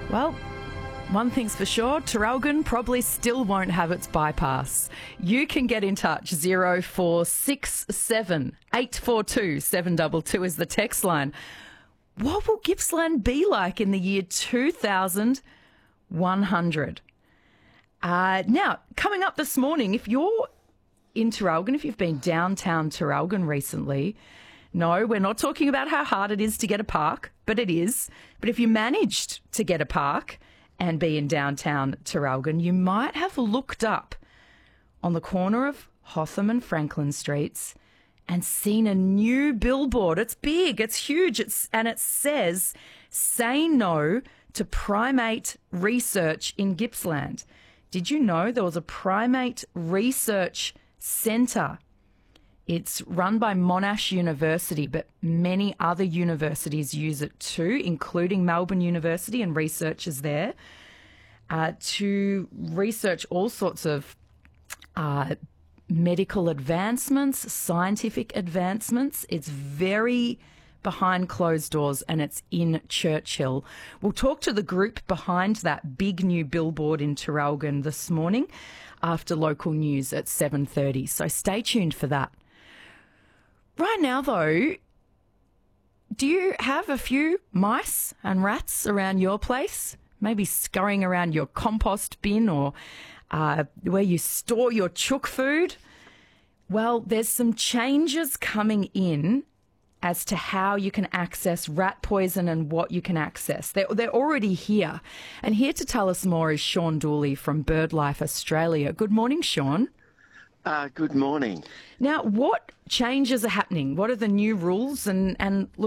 Well, one thing's for sure, Traralgon probably still won't have its bypass. You can get in touch. 0467 842 722 is the text line. What will Gippsland be like in the year 2100? Now, coming up this morning, if you're in Traralgon, if you've been downtown Traralgon recently, no, we're not talking about how hard it is to get a park, but it is. But if you managed to get a park and be in downtown Traralgon, you might have looked up on the corner of Hotham and Franklin Streets and seen a new billboard. It's big, it's huge, and it says, "Say no to primate research in Gippsland." Did you know there was a primate research centre? It's run by Monash University, but many other universities use it too, including Melbourne University and researchers there, to research all sorts of medical advancements, scientific advancements. It's very behind closed doors and it's in Churchill. We'll talk to the group behind that big new billboard in Traralgon this morning after local news at 7:30. So stay tuned for that. Right now, though, do you have a few mice and rats around your place? Maybe scurrying around your compost bin or where you store your chook food? Well, there's some changes coming in as to how you can access rat poison and what you can access. They're already here. And here to tell us more is Sean Dooley from BirdLife Australia. Good morning, Sean. Good morning. Now, what changes are happening? What are the new rules? And look,